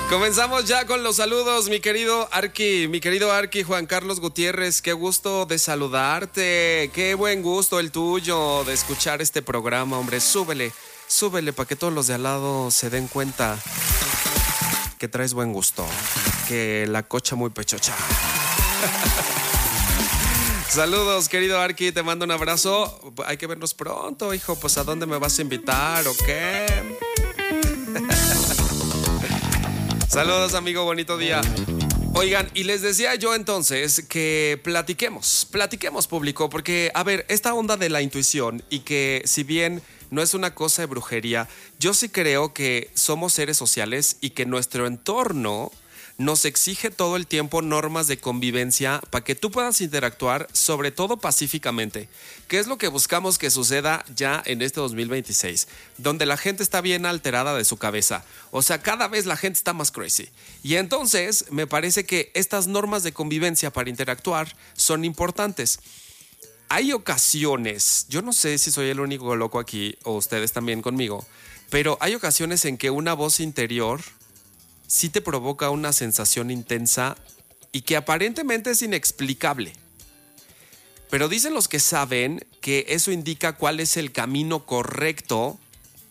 Comenzamos ya con los saludos, mi querido Arqui, Juan Carlos Gutiérrez, qué gusto de saludarte, qué buen gusto el tuyo de escuchar este programa, hombre, súbele para que todos los de al lado se den cuenta que traes buen gusto, que la cocha muy pechocha. Saludos, querido Arqui, te mando un abrazo, hay que vernos pronto, hijo, pues ¿a dónde me vas a invitar o qué? Saludos, amigo, bonito día. Oigan, y les decía yo entonces que platiquemos público, porque, a ver, esta onda de la intuición y que si bien no es una cosa de brujería, yo sí creo que somos seres sociales y que nuestro entorno nos exige todo el tiempo normas de convivencia para que tú puedas interactuar, sobre todo pacíficamente. ¿Qué es lo que buscamos que suceda ya en este 2026? Donde la gente está bien alterada de su cabeza. O sea, cada vez la gente está más crazy. Y entonces me parece que estas normas de convivencia para interactuar son importantes. Hay ocasiones, yo no sé si soy el único loco aquí o ustedes también conmigo, pero hay ocasiones en que una voz interior sí te provoca una sensación intensa y que aparentemente es inexplicable. Pero dicen los que saben que eso indica cuál es el camino correcto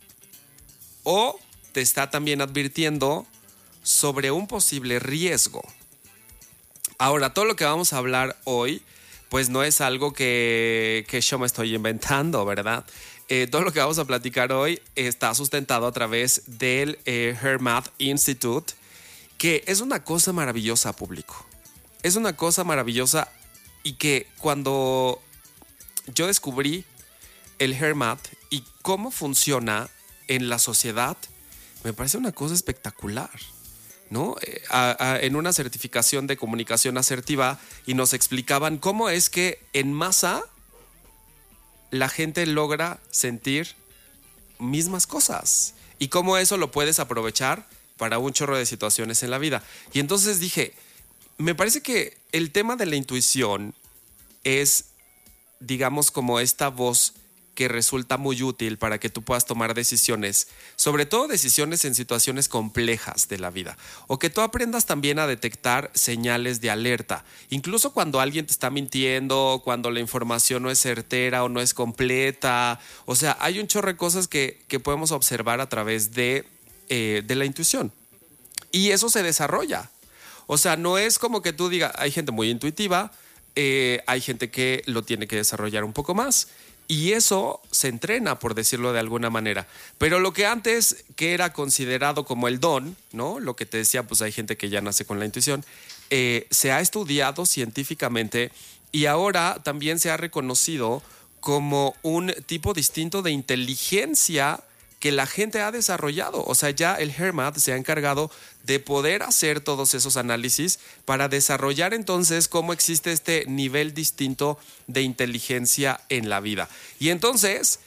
o te está también advirtiendo sobre un posible riesgo. Ahora, todo lo que vamos a hablar hoy, pues no es algo que yo me estoy inventando, ¿verdad? Todo lo que vamos a platicar hoy está sustentado a través del HearMath Institute, que es una cosa maravillosa, público. Es una cosa maravillosa y que cuando yo descubrí el HearMath y cómo funciona en la sociedad, me parece una cosa espectacular, ¿no? En una certificación de comunicación asertiva y nos explicaban cómo es que en masa la gente logra sentir mismas cosas y cómo eso lo puedes aprovechar para un chorro de situaciones en la vida. Y entonces dije, me parece que el tema de la intuición es, digamos, como esta voz que resulta muy útil para que tú puedas tomar decisiones, sobre todo decisiones en situaciones complejas de la vida, o que tú aprendas también a detectar señales de alerta, incluso cuando alguien te está mintiendo, cuando la información no es certera o no es completa. O sea, hay un chorro de cosas que podemos observar a través de la intuición, y eso se desarrolla. O sea, no es como que tú digas, hay gente muy intuitiva, hay gente que lo tiene que desarrollar un poco más. Y eso se entrena, por decirlo de alguna manera. Pero lo que antes que era considerado como el don, ¿no? Lo que te decía, pues hay gente que ya nace con la intuición, se ha estudiado científicamente y ahora también se ha reconocido como un tipo distinto de inteligencia que la gente ha desarrollado. O sea, ya el HearMath se ha encargado de poder hacer todos esos análisis para desarrollar entonces cómo existe este nivel distinto de inteligencia en la vida. Y entonces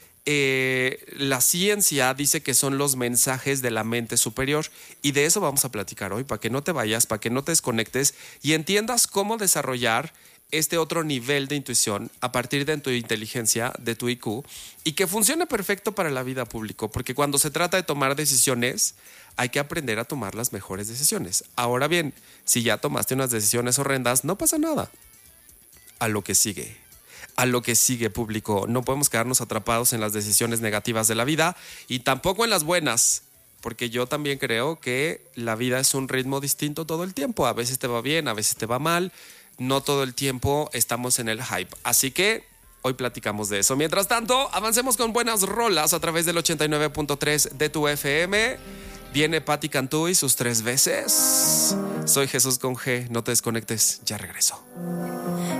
la ciencia dice que son los mensajes de la mente superior, y de eso vamos a platicar hoy, para que no te vayas, para que no te desconectes y entiendas cómo desarrollar este otro nivel de intuición a partir de tu inteligencia, de tu IQ, y que funcione perfecto para la vida, público, porque cuando se trata de tomar decisiones hay que aprender a tomar las mejores decisiones. Ahora bien, si ya tomaste unas decisiones horrendas, no pasa nada. A lo que sigue, público. No podemos quedarnos atrapados en las decisiones negativas de la vida y tampoco en las buenas, porque yo también creo que la vida es un ritmo distinto todo el tiempo. A veces te va bien, a veces te va mal. No todo el tiempo estamos en el hype. Así que hoy platicamos de eso. Mientras tanto, avancemos con buenas rolas a través del 89.3 de tu FM. Viene Patti Cantú y sus 3 veces. Soy Jesús con G. No te desconectes, ya regreso.